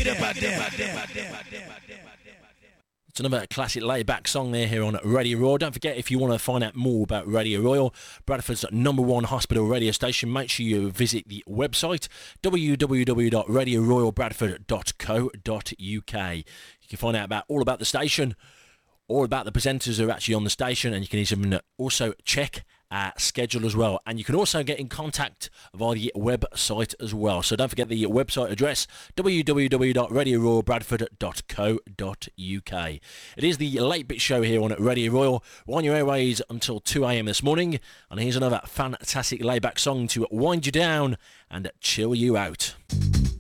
It's another classic laid-back song there here on Radio Royal. Don't forget, if you want to find out more about Radio Royal, Bradford's #1 hospital radio station, make sure you visit the website www.radioroyalbradford.co.uk. You can find out all about the station, all about the presenters who are actually on the station, and you can even also check our schedule as well. And you can also get in contact via the website as well. So don't forget the website address, www.radioroyalbradford.co.uk. It is the Late Bit Show here on Radio Royal. We're on your airways until 2 a.m. this morning. And here's another fantastic layback song to wind you down and chill you out.